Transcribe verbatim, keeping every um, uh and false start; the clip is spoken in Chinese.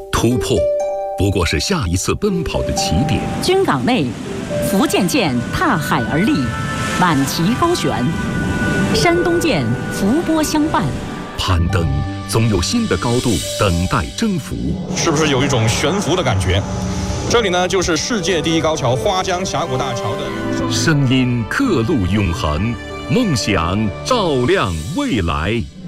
突破不过是下一次奔跑的起点。 军港内，福建舰踏海而立，满旗高悬；山东舰伏波相伴。 攀登总有新的高度等待征服， 是不是有一种悬浮的感觉？这里呢，就是世界第一高桥花江峡谷大桥的声音刻录永恒，梦想照亮未来。